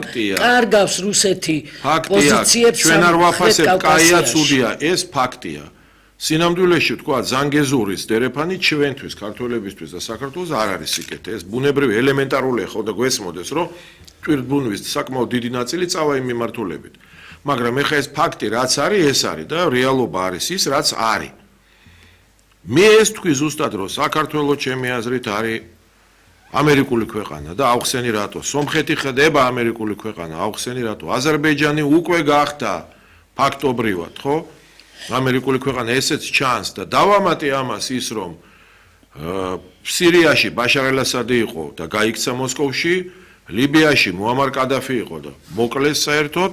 კარგავს რუსეთი პოზიციებს ჩვენ არ ვაფასებთ კაია ცუდია ეს ფაქტია სინამდვილეში თქვა ზანგეზურის დერეფანი ჩვენთვის ქართველებისთვის და საქართველოს არ არის სიკეთე ეს ბუნებრივი ელემენტარული ხო და გვესმოდეს რომ ტვირთბუნვის საკმაოდ დიდი ნაწილი წავა იმ მიმართულებით მაგრამ ეხა ეს ფაქტი რაც არის ეს არის და რეალობა არის ის რაც არის მე ეს თქვი ზუსტად რომ საქართველოს ჩემი აზრით არის ამერიკული ქვეყანა და აუხსენი რატო სომხეთი ხდება ამერიკული ქვეყანა აუხსენი რატო აზერბაიჯანი უკვე გახდა ფაქტობრივად ხო ამერიკული ქვეყანა ესეც ჩანს და დავამატე ამას ის რომ სირიაში ბაშარ ალ-ასადი იყო და გაიქცა მოსკოვში ლიბიაში მუამარ კადაფი იყო და მოკლეს საერთოდ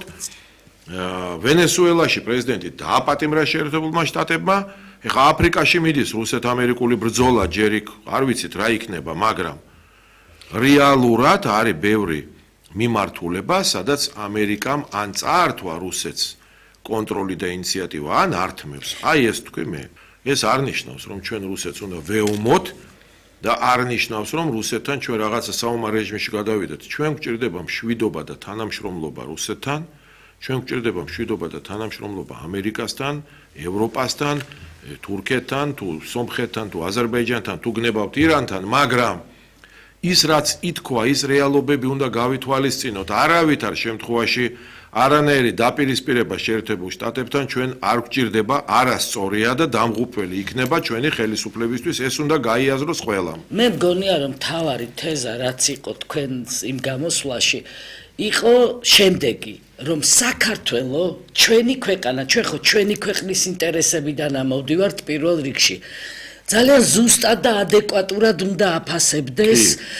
ვენესუელაში პრეზიდენტი დააპატიმრა შეერთებულმა შტატებმა ეხა აფრიკაში მიდის რუსეთ-ამერიკული ბრძოლა ჯერ იქ არ ვიცით რა იქნება მაგრამ რეალურად არის ბევრი მიმართულება სადაც ამერიკამ ან წაართვა რუსეთს კონტროლი და ინიციატივა ან ართმევს აი ეს თქვი მე ეს არ ნიშნავს რომ ჩვენ რუსეთს უნდა ვეუმოთ და არ ნიშნავს რომ რუსეთთან ჩვენ რაღაცა საომარ რეჟიმში გადავიდეთ ჩვენ გვჭირდება მშვიდობა და თანამშრომლობა რუსეთთან ჩვენ გვჭირდება მშვიდობა და თანამშრომლობა ამერიკასთან ევროპასთან თურქეთთან თუ სომხეთთან თუ აზერბაიჯანთან თუ გნებავთ ირანთან მაგრამ ის რაც ითქვა ის რეალობები უნდა გავითვალისწინოთ არავითარ შემთხვევაში არანაირი დაპირისპირება შეერთებულ შტატებთან ჩვენ არ გვჭირდება არასწორია და დამღუპველი იქნება ჩვენი ხელისუფლებისთვის ეს უნდა გაიაზროს ყველამ მე მგონია რომ თავარი თეზა რაც იყო თქვენს იმ გამოსვლაში იყო შემდეგი რომ საქართველო ჩვენი ქვეყანა ჩვენ ხო ჩვენი ქვეყნის ინტერესებიდან ამოვდივართ პირველ რიგში ძალიან ზუსტად და ადეკვატურად უნდა აფასებდეს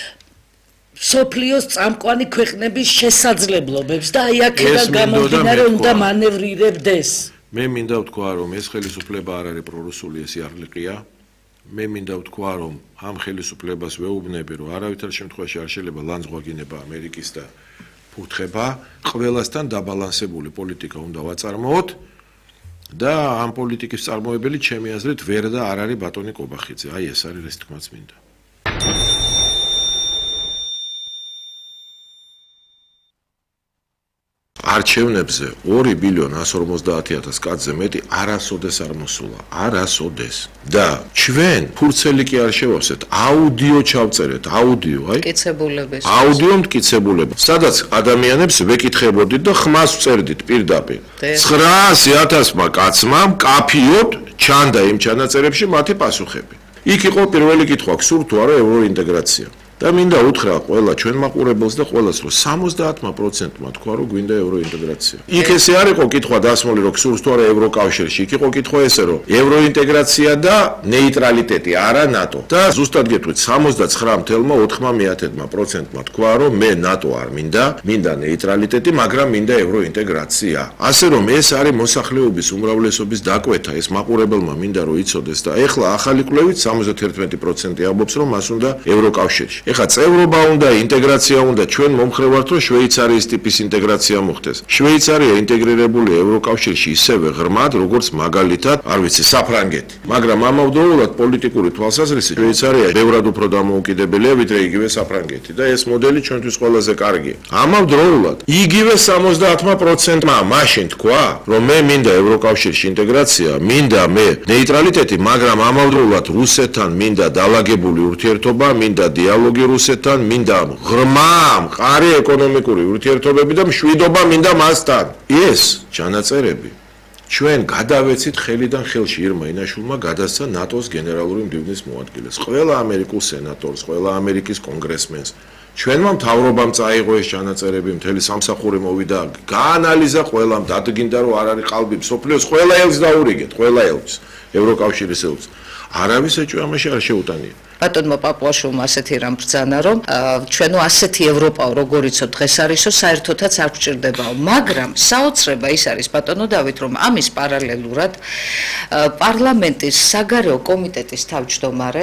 სოფლიოს წამყვანი ქვეყნების შესაძლებლობებს და აი აქედან გამომდინარე უნდა მანევრირებდეს მე მინდა ვთქვა რომ ეს ხელისუფლება არ არის პრორუსული ეს იარლიყია მე მინდა ვთქვა რომ ამ ხელისუფლებას ვეუბნები რომ არავითარ შემთხვევაში არ შეიძლება ლანძღვაგინება ამერიკის და ფურთხება ყველასთან დაბალანსებული პოლიტიკა უნდა ვაწარმოოთ და ამ პოლიტიკის წარმოებელი ჩემი აზრით ვერ და არ არის ბატონი კობახიძე აი ეს არის ეს თქმაც მინდა არჩევნებზე 2 ბილიონ 150,000 კაცზე მეტი არასოდეს არ მოსულა არასოდეს და ჩვენ ფურცელი კი არ შევავსეთ აუდიო ჩავწერეთ აუდიო აი მტკიცებულების აუდიო მტკიცებულება სადაც ადამიანებს ვეკითხებოდით და ხმას ვწერდით პირდაპირ 900,000-მა კაცმა კაფიოდ ჩანდა იმ ჩანაწერებში მათი პასუხები იქ იყო პირველი კითხვა გსურთ თუ არა ევროინტეგრაცია და მინდა უთხრა ყველა ჩვენ მაყურებელს და ყველას რომ 70%-მა თქვა რომ გვინდა ევროინტეგრაცია. იქ ესე არ იყო კითხვა დასმული რომ გსურს თუ არა ევროკავშირში, იქ იყო კითხვა ესე რომ ევროინტეგრაცია და ნეიტრალიტეტი, არა ნატო. და ზუსტად გეტყვით 79.4%-მა თქვა რომ მე ნატო არ მინდა, მინდა ნეიტრალიტეტი, მაგრამ მინდა ევროინტეგრაცია. ასე რომ ეს არის მოსახლეობის უმრავლესობის დაკვეთა, ეს მაყურებელმა მინდა რომ იცოდეს და ეხლა ახალი კვლევით 71% ამბობს რომ მას უნდა ევროკავშირში. ეხლა წევრობა უნდა, ინტეგრაცია უნდა, ჩვენ მომხრე ვართ რომ შვეიცარიის ტიპის ინტეგრაცია მოხდეს. შვეიცარია ინტეგრირებული ევროკავშირში ისევე ღრმად, როგორც მაგალითად, არ ვიცი, საფრანგეთი. მაგრამ ამავდროულად პოლიტიკური თვალსაზრისით შვეიცარია ბევრად უფრო დამოუკიდებელია, ვიდრე იგივე საფრანგეთი და ეს მოდელი ჩვენთვის ყველაზე კარგია. ამავდროულად იგივე 70%-მა მაშინ თქვა, რომ მე მინდა ევროკავშირში ინტეგრაცია, მინდა მე ნეიტრალიტეტი, მაგრამ ამავდროულად რუსეთთან მინდა დაალაგებული ურთიერთობა, მინდა დიალოგი რუსეთთან, მინდა ღრმა, მყარი ეკონომიკური ურთიერთობები და მშვიდობა მინდა მასთან. ეს ჩანაწერები ჩვენ გადავეცით ხელიდან ხელში ირმა ინაშვილმა გადასცა ნატოს გენერალური მდივნის მოადგილეს. ყველა ამერიკულ სენატორს, ყველა ამერიკის კონგრესმენს ჩვენმა მთავრობამ წაიღო ეს ჩანაწერები, მთელი სამსახური მოვიდა, გაანალიზა ყველამ, დადგინდა რომ არ არის ყალბი მსოფლიოს ყველა ელს დაურიგეთ, ყველა ელს, ევროკავშირის ელს. არავის ეჭვი ამაში არ შეუტანია. ბატონმა პაპუაშვილმა ასეთი რამ ბრძანა, რომ ჩვენო ასეთი ევროპა, როგორიცო დღეს არისო, საერთოდაც არ გვჭირდებაო, მაგრამ საოცრება ის არის, ბატონო დავით, რომ ამის პარალელურად პარლამენტის საგარეო კომიტეტის თავმჯდომარე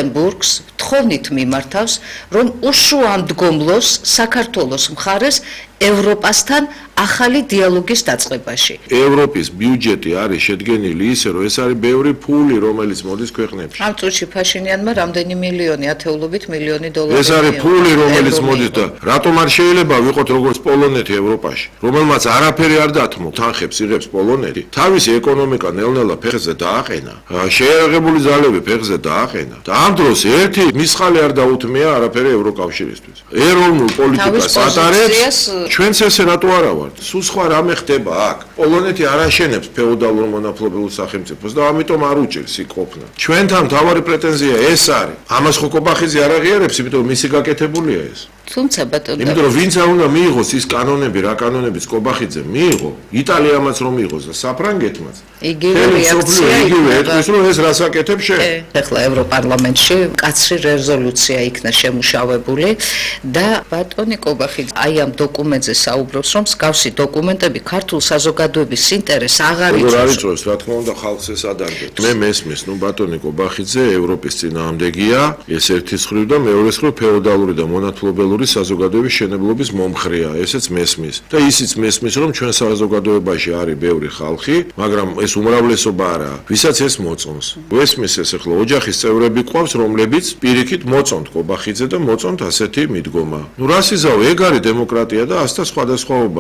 ლუქსემბურგს თხოვნით მიმართავს, რომ უშუამდგომლოს საქართველოს მხარეს ევროპასთან ახალი დიალოგის დაწყებაში. ევროპის ბიუჯეტი არის შედგენილი ისე, რომ ეს არის ბევრი ფული, რომელიც მოდის ქვეყნებში. ამ წუთში ფაშინიანმა რამდენი მილიონი, ათეულობით მილიონი დოლარი. ეს არის ფული, რომელიც მოდის და რატომ არ შეიძლება ვიყოთ როგორც პოლონეთი ევროპაში, რომელმაც არაფერი არ დათმო, თანხებს იღებს პოლონეთი, თავისი ეკონომიკა ნელ-ნელა ფეხზე დააყენა, შეერაღებული ძალები ფეხზე დააყენა და ამ დროს ერთი მისხალი არ დაუთმია არაფერი ევროკავშირისთვის. ეროვნულ პოლიტიკას ატარებს, ჩვენც ესე რატო არა ვართ? სულ სხვა რამე ხდება აქ. პოლონეთი არ აშენებს ფეოდალურ მონაპოლიურ სახელმწიფოს და ამიტომ არ უჭირს იქ ყოფნა. ჩვენთან მთავარი პრეტენზია ეს არის. ამას ხო კობახიძე არ აღიარებს, იმიტომ რომ მისი გაკეთებულია ეს. თუმცა ბატონო იმიტომ რომ ვინც არ უნდა მიიღოს ის კანონები, რა კანონებიც კობახიძე მიიღო, იტალიამაც რომ მიიღოს და საფრანგეთმაც. იგივე რეაქცია იგივე ეთქვის რომ ეს რას აკეთებს შენ. ეხლა ევროპარლამენტში კაცრი რეზოლუცია იქნა შემუშავებული და ბატონი კობახიძე აი ამ დოკუმენტზე საუბრობს, რომ მსგავსი დოკუმენტები ქართულ საზოგადოების ინტერესს აღარ როგორ არ იწვევს, რა თქმა უნდა, ხალხს ეს ადარგებს. მე მესმის, ნუ ბატონი კობახიძე ევროპის წინააღმდეგია, ეს ერთის მხრივ და მეორეს მხრივ ფეოდალური და მონათლობელი საზოგადოების შენებლობის მომხრეა, ესეც მესმის. და ისიც მესმის, რომ ჩვენ საზოგადოებაში არის ბევრი ხალხი, მაგრამ ეს უმრავლესობა არაა, ვისაც ეს მოწონს. მესმის ეს ახლა ოჯახის წევრები ყავს, რომლებიც პირიქით მოწონთ კობახიძე და მოწონთ ასეთი მიდგომა. ნუ რას იზავ, ეგ არის დემოკრატია და ასთა სხვადასხვაობა.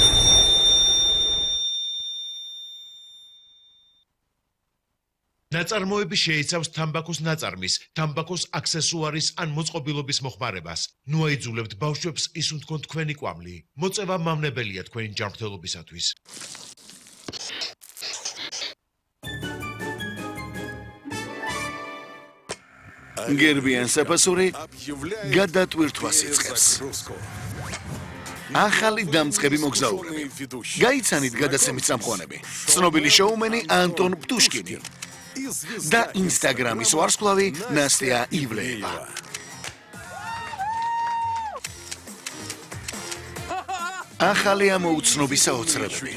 ნაწარმოები შეიცავს თამბაქოს ნაწარმის, თამბაქოს აქსესუარის ან მოწყობილობის მოხმარებას. ნუ აიძულებთ ბავშვებს ისუნ თქვენ თქვენი კვამლი. მოწევა მავნებელია თქვენი ჯანმრთელობისათვის. გერბიან საფასური გადატვირთვას იწყებს. ახალი დამწყები მოგზაურები. გაიცანით გადაცემის წამყვანები. ცნობილი შოუმენი ანტონ პტუშკინი და ინსტაგრამის ვარსკვლავი ნასტია ივლეევა. ახალი ამოუცნობი საოცრებები.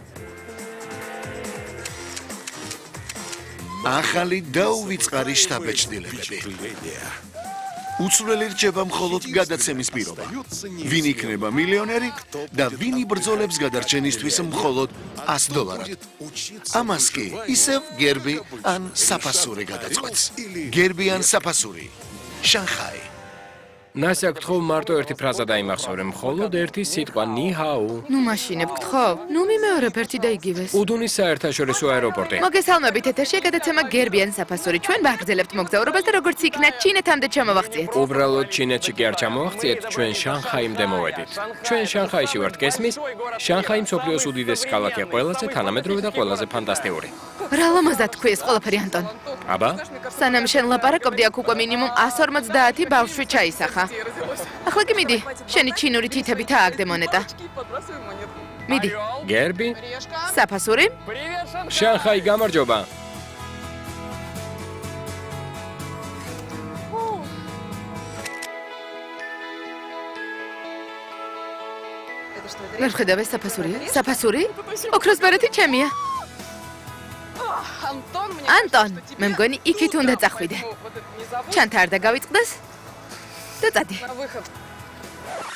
ახალი დაუვიწყარი შტაბ-ბეჭდილებები. უცვლელი რჩება მხოლოდ გადაცემის პირობა. ვინ იქნება მილიონერი და ვინ იბრძოლებს გადარჩენისთვის მხოლოდ $100. ამას კი ისევ გერბი ან საფასური გადაწყვეტს. გერბი ან საფასური. შანხაი. ნასია გთხოვ მარტო ერთი ფრაზა დაიმახსოვრე, მხოლოდ ერთი სიტყვა ნიჰაუ. ნუ მაშინებ გთხოვ. ნუ მიმეორებ ერთი და იგივეს. უდუნის საერთაშორისო აეროპორტი. მოგესალმებით ეთერში გადაცემა გერბიან საფასური. ჩვენ ვაგრძელებთ მოგზაურობას და როგორც იქნა ჩინეთამდე ჩამოვაღწიეთ. უბრალოდ ჩინეთში კი არ ჩამოვაღწიეთ, ჩვენ შანხაიმდე მოვედით. ჩვენ შანხაიში ვართ გესმის? შანხაი მსოფლიოს უდიდესი ქალაქია, ყველაზე თანამედროვე და ყველაზე ფანტასტიკური. რა ლამაზად თქვი ეს ყველაფერი ანტონ. აბა? სანამ შენ ლაპარაკობდი, აქ უკვე მინიმუმ 150 ბავშვი ჩაისახა. ახლა კი მიდი, შენი ჩინური თითებით ააგდე მონეტა. მიდი. გერბი? საფასური? შანხაი გამარჯობა. ვერ ხედავ ეს საფასურია? საფასური? ოქროს ბარათი ჩემია. ანტონ, მე მგონი იქით უნდა წახვიდე. ჩანთა არ დაგავიწყდეს? და წადი.